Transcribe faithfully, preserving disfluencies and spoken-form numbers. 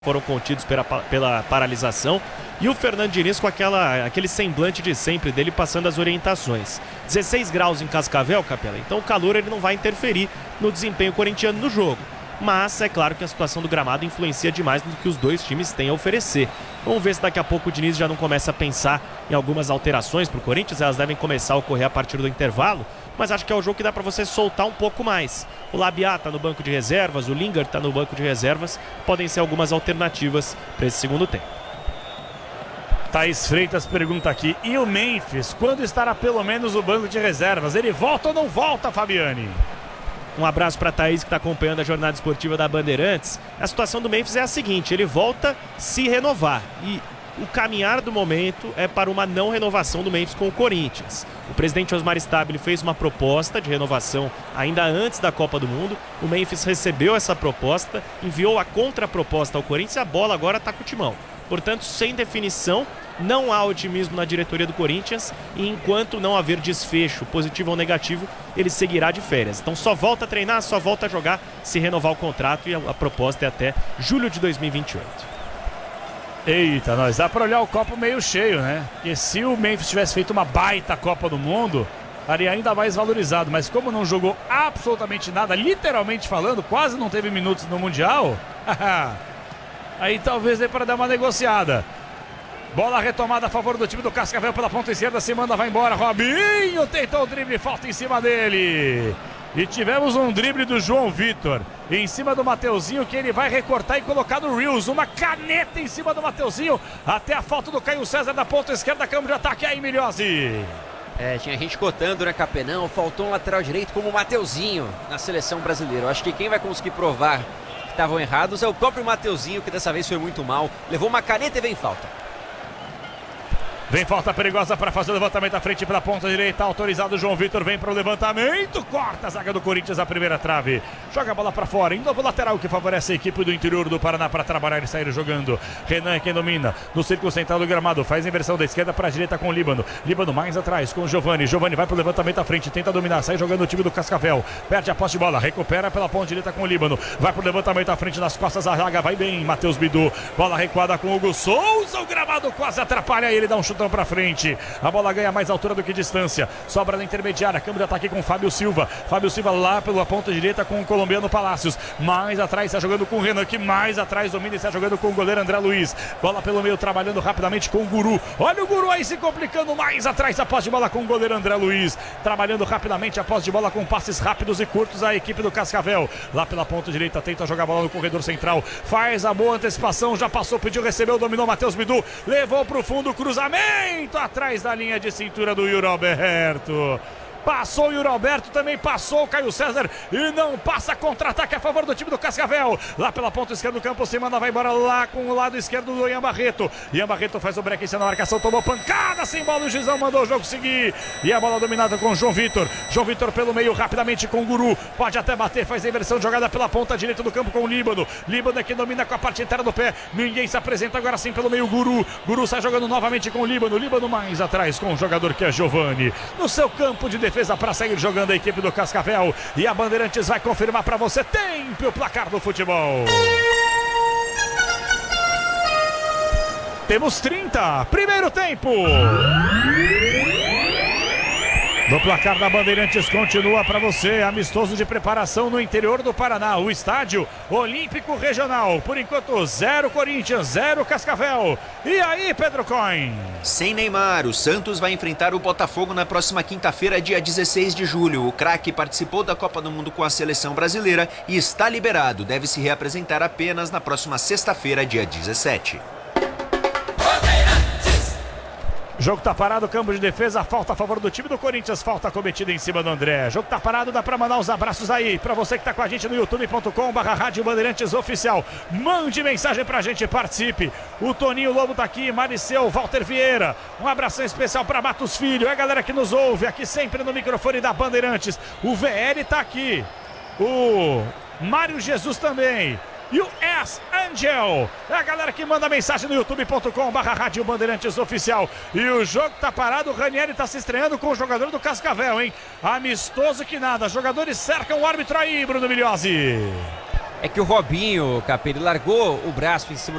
foram contidos pela, pela paralisação, e o Fernando Diniz com aquela, aquele semblante de sempre dele passando as orientações. dezesseis graus em Cascavel, Capela, então o calor ele não vai interferir no desempenho corintiano no jogo. Mas é claro que a situação do gramado influencia demais no que os dois times têm a oferecer. Vamos ver se daqui a pouco o Diniz já não começa a pensar em algumas alterações para o Corinthians. Elas devem começar a ocorrer a partir do intervalo, mas acho que é o jogo que dá para você soltar um pouco mais. O Labiat está no banco de reservas, o Lingard está no banco de reservas. Podem ser algumas alternativas para esse segundo tempo. Thaís Freitas pergunta aqui, e o Memphis, quando estará pelo menos o banco de reservas? Ele volta ou não volta, Fabiane? Um abraço para a Thaís, que está acompanhando a jornada esportiva da Bandeirantes. A situação do Memphis é a seguinte, ele volta se renovar e o caminhar do momento é para uma não renovação do Memphis com o Corinthians. O presidente Osmar Stabile fez uma proposta de renovação ainda antes da Copa do Mundo. O Memphis recebeu essa proposta, enviou a contraproposta ao Corinthians e a bola agora está com o timão. Portanto, sem definição, não há otimismo na diretoria do Corinthians e enquanto não haver desfecho positivo ou negativo, ele seguirá de férias. Então só volta a treinar, só volta a jogar se renovar o contrato e a, a proposta é até julho de dois mil e vinte e oito. Eita, nós dá para olhar o copo meio cheio, né? Porque se o Memphis tivesse feito uma baita Copa do Mundo, estaria ainda mais valorizado. Mas como não jogou absolutamente nada, literalmente falando, quase não teve minutos no Mundial, aí talvez dê para dar uma negociada. Bola retomada a favor do time do Cascavel pela ponta esquerda, se manda, vai embora. Robinho tentou o drible, falta em cima dele. E tivemos um drible do João Vitor em cima do Mateuzinho, que ele vai recortar e colocar no Reels. Uma caneta em cima do Mateuzinho, até a falta do Caio César da ponta esquerda, campo de ataque aí, Milhozzi. É, tinha gente cotando, né, Capenão? Faltou um lateral direito como o Mateuzinho na seleção brasileira. Eu acho que quem vai conseguir provar que estavam errados é o próprio Mateuzinho, que dessa vez foi muito mal. Levou uma caneta e vem falta. Vem falta perigosa para fazer o levantamento à frente pela ponta direita. Autorizado o João Vitor, vem para o levantamento. Corta a zaga do Corinthians, a primeira trave. Joga a bola para fora. Em novo lateral que favorece a equipe do interior do Paraná para trabalhar e sair jogando. Renan é quem domina no círculo central do gramado. Faz a inversão da esquerda para a direita com o Líbano. Líbano mais atrás com o Giovani. Giovani vai para o levantamento à frente. Tenta dominar. Sai jogando o time do Cascavel. Perde a posse de bola. Recupera pela ponta direita com o Líbano. Vai para o levantamento à frente nas costas da zaga. Vai bem. Matheus Bidu. Bola recuada com o Hugo Souza. O gramado quase atrapalha ele. Dá um chutão para frente. A bola ganha mais altura do que distância. Sobra na intermediária. Câmbio de ataque com o Fábio Silva. Fábio Silva lá pela ponta direita com o colombiano Palácios. Mais atrás está jogando com o Renan, que mais atrás domina e está jogando com o goleiro André Luiz. Bola pelo meio trabalhando rapidamente com o Guru. Olha o Guru aí se complicando mais atrás. A posse de bola com o goleiro André Luiz. Trabalhando rapidamente a posse de bola com passes rápidos e curtos a equipe do Cascavel. Lá pela ponta direita tenta jogar a bola no corredor central. Faz a boa antecipação. Já passou, pediu, recebeu, dominou Matheus Bidu. Levou para o fundo, cruzamento atrás da linha de cintura do Yuri Alberto. Passou o Yuri Alberto, também passou o Caio César e não passa, contra-ataque a favor do time do Cascavel. Lá pela ponta esquerda do campo, Semana vai embora lá com o lado esquerdo do Ian Barreto. Ian Barreto faz o break em cima da marcação, tomou pancada, sem bola, o Gizão mandou o jogo seguir. E a bola dominada com o João Vitor. João Vitor pelo meio, rapidamente com o Guru. Pode até bater, faz a inversão de jogada pela ponta direita do campo com o Líbano. Líbano é que domina com a parte inteira do pé. Ninguém se apresenta agora sim pelo meio, Guru. Guru sai jogando novamente com o Líbano. Líbano mais atrás com o jogador que é Giovani. No seu campo de defesa para sair jogando a equipe do Cascavel. E a Bandeirantes vai confirmar para você. Tempo o placar do futebol. Temos trinta. Primeiro tempo. No placar da Bandeirantes continua para você, amistoso de preparação no interior do Paraná, o estádio Olímpico Regional. Por enquanto, zero Corinthians, zero Cascavel. E aí, Pedro Coin? Sem Neymar, o Santos vai enfrentar o Botafogo na próxima quinta-feira, dia dezesseis de julho. O craque participou da Copa do Mundo com a seleção brasileira e está liberado. Deve se reapresentar apenas na próxima sexta-feira, dia dezessete. Jogo tá parado, campo de defesa, falta a favor do time do Corinthians, falta cometida em cima do André. Jogo tá parado, dá pra mandar os abraços aí pra você que tá com a gente no youtube ponto com barra Rádio Bandeirantes Oficial. Mande mensagem pra gente, participe. O Toninho Lobo tá aqui, Mariceu, Walter Vieira. Um abração especial pra Matos Filho, é a galera que nos ouve aqui sempre no microfone da Bandeirantes. O V L tá aqui, o Mário Jesus também. E o S Angel, é a galera que manda mensagem no youtube ponto com barra Rádio Bandeirantes Oficial. E o jogo tá parado, o Ranieri tá se estreando com o jogador do Cascavel, hein? Amistoso que nada, jogadores cercam o árbitro aí, Bruno Milhozzi. É que o Robinho, Capelli, largou o braço em cima